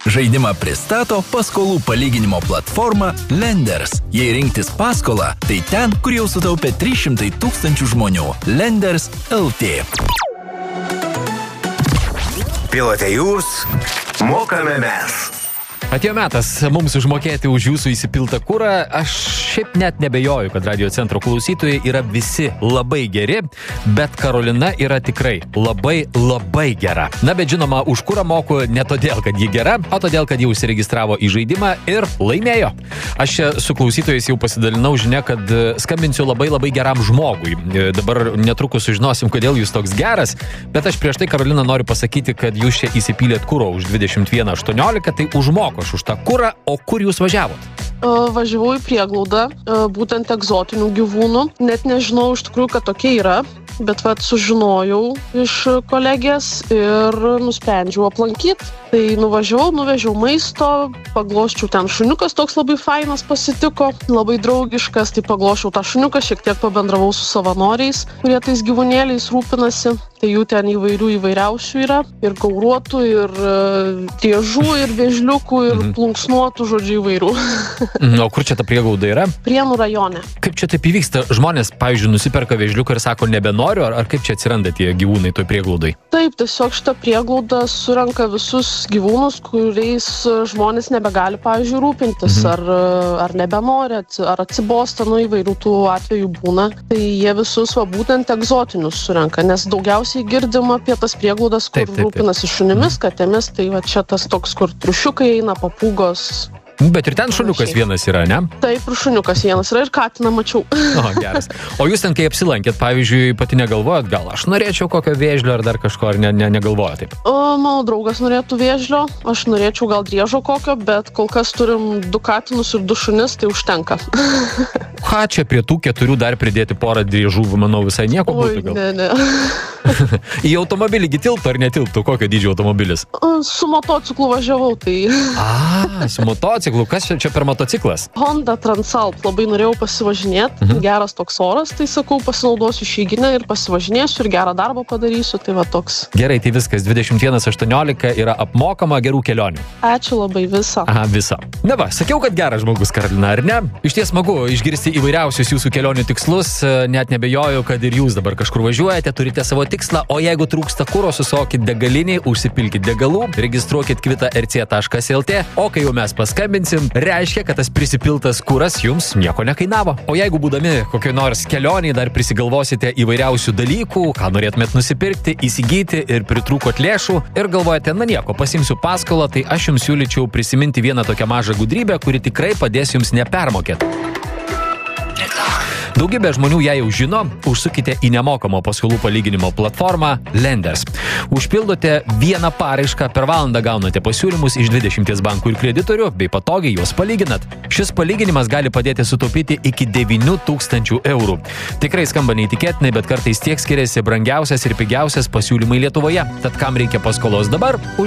Žaidimą pristato paskolų palyginimo platforma Lenders. Jei rinktis paskolą, tai ten, kur jau sutaupė 300 000 žmonių. Lenders LT. Pilote jūs, mokame mes. Atėjo metas mums užmokėti už jūsų įsipiltą kurą. Aš šiaip net nebejoju, kad Radio Centro klausytojai yra visi labai geri, bet Karolina yra tikrai labai gera. Na, bet žinoma, už kurą moku ne todėl, kad ji gera, o todėl, kad ji užsiregistravo į žaidimą ir laimėjo. Aš čia su klausytojais jau pasidalinau žinia, kad skambinsiu labai geram žmogui. Dabar netrukus sužinosim, kodėl jūs toks geras, bet aš prieš tai, Karolina, noriu pasakyti, kad jūs čia įsipylėt kuro už 21,18, tai užmoko aš už tą kurą, o kur jūs važiavot? Važiavau į prieglaudą, būtent egzotinių gyvūnų. Net nežinau iš tikrųjų, kad tokie yra, bet sužinojau iš kolegės ir nusprendžiau aplankyti. Tai nuvežiau maisto, paglosčiau ten šuniukas, toks labai fainas pasitiko, labai draugiškas, tai paglosčiau tą šuniuką, šiek tiek pabendravau su savanoriais, kurie tais gyvūnėliais rūpinasi. Tai jų ten įvairiausių yra, ir gauruotų, ir tiežų, ir vėžliukų, ir plunksnuotų, žodžiu, įvairių. O kur čia ta prieglauda yra? Prienų rajone. Kaip čia taip įvyksta? Žmonės, pavyzdžiui, nusiperka vėžliuką ir sako nebenoriu, ar kaip čia atsiranda tie gyvūnai toj prieglaudai? Taip, tiesiog šita prieglauda surenka visus gyvūnus, kuriais žmonės nebegali, pavyzdžiui, rūpintis, ar nebenori, ar atsibosta, įvairių tų atvejų būna. Tai jie visus būtent egzotinius surenka, nes daugiausiai girdim apie tas prieglaudas, kur rūpinasi šunimis, katėmis, tai čia tas toks, kur triušiukai eina, papūgos. Bet ir ten šuniukas vienas yra, ne? Taip, ir šuniukas vienas yra, ir katiną mačiau. O, geras. O jūs ten, kai apsilankėt, pavyzdžiui, pati negalvojat, gal aš norėčiau kokio vėžlio ar dar kažko, ar negalvojat taip? Mano draugas norėtų vėžlio, aš norėčiau gal driežo kokio, bet kol kas turim 2 katinus ir 2 šunis, tai užtenka. Ką čia prie tų 4 dar pridėti porą driežų, manau, visai nieko būtų gal? Ne. Į automobilį tilptų ar netilptų? Kokio dydžio automobilis? Su motociklu važiavau, tai... Su motociklu? Kas čia per motociklas? Honda Transalp. Labai norėjau pasivažinėti. Geras toks oras, tai sakau, pasinaudosiu išeiginę ir pasivažinėsiu ir gerą darbą padarysiu. Tai toks. Gerai, tai viskas. 21,18 yra apmokama, gerų kelionių. Ačiū labai, visą. Aha, visą. Na va, sakiau, kad geras žmogus, Karolina, ar ne? Iš ties smagu išgirsti įvairiausius jūsų kelionių tikslus. Net nebejoju, kad ir jūs dabar kažkur važiuojate, turite savo tikslą, o jeigu trūksta kuro, susokit degalinį, užsipilkit degalų, registruokit kvitą rc.lt, o kai jau mes paskambinsim, reiškia, kad tas prisipiltas kuras jums nieko nekainavo. O jeigu būdami kokioj nors kelioniai dar prisigalvosite įvairiausių dalykų, ką norėtumėt nusipirkti, įsigyti ir pritrūkot lėšų ir galvojate, na nieko, pasimsiu paskolą, tai aš jums siūlyčiau prisiminti vieną tokią mažą gudrybę, kuri tikrai padės jums nepermokėti. Daugybė žmonių ją jau žino, užsukite į nemokamą paskolų palyginimo platformą Lenders. Užpildote vieną paraišką, per valandą gaunate pasiūlymus iš 20 bankų ir kreditorių, bei patogiai juos palyginat. Šis palyginimas gali padėti sutaupyti iki 9 000 eurų. Tikrai skamba neįtikėtinai, bet kartais tiek skiriasi brangiausias ir pigiausias pasiūlymai Lietuvoje. Tad kam reikia paskolos dabar?